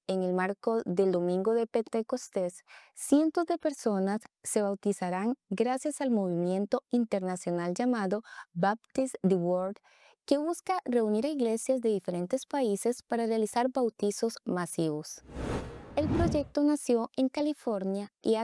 en el marco del Domingo de Pentecostés, cientos de personas se bautizarán gracias al movimiento internacional llamado Baptist the World, que busca reunir a iglesias de diferentes países para realizar bautizos masivos. El proyecto nació en California y ha